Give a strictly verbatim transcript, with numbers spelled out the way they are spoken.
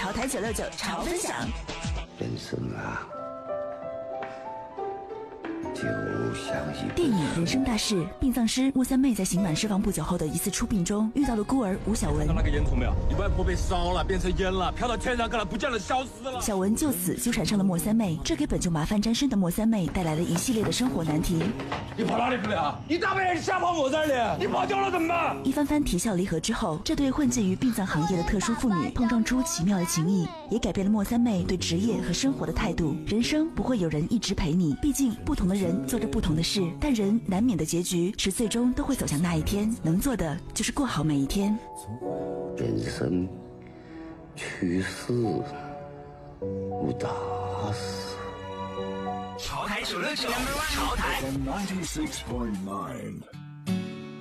潮台九六九潮分享。 人生啊，就像一电影《人生大事》，殡葬师莫三妹在刑满释放不久后的一次出殡中，遇到了孤儿吴小文。 看那个烟囱没有？你外婆被烧了，变成烟了，飘到天上去了，不见了，消失了。 小文就此纠缠上了莫三妹，这给本就麻烦沾身的莫三妹带来了一系列的生活难题。 你跑哪里去了？你大半夜瞎跑我这里，你跑丢了怎么办？ 一番番啼笑离合之后，这对混迹于殡葬行业的特殊妇女碰撞出奇妙的情谊，也改变了莫三妹对职业和生活的态度。人生不会有人一直陪你，毕竟不同的人做着不同的事，但人难免的结局是最终都会走向那一天，能做的就是过好每一天。 人生去世无大事。 潮台九六九，潮台。 ninety-six point nine